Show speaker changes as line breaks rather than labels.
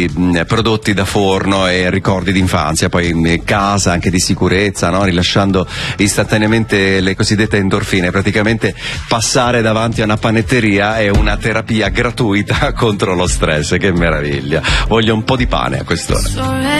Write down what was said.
prodotti da forno e ricordi d'infanzia, poi casa anche di sicurezza, no? Rilasciando istantaneamente le cosiddette endorfine. Praticamente passare davanti a una panetteria è una terapia gratuita contro lo stress. Che meraviglia, voglio un po' di pane a quest'ora.